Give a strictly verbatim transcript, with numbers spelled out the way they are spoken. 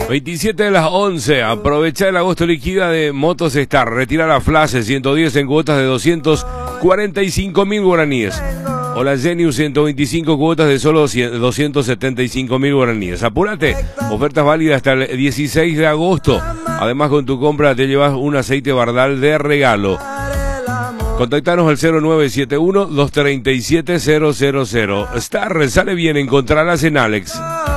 veintisiete de las once, aprovecha el agosto liquida de Motos Star, retira la Flash ciento diez en cuotas de doscientos cuarenta y cinco mil guaraníes. O la Genius ciento veinticinco cuotas de solo doscientos setenta y cinco mil guaraníes. Apúrate, ofertas válidas hasta el dieciséis de agosto. Además, con tu compra te llevas un aceite Bardal de regalo. Contactanos al cero nueve siete uno, dos tres siete, cero cero cero. Star, sale bien, encontrarás en Alex.